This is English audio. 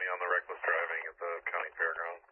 me on the reckless driving at the county fairgrounds.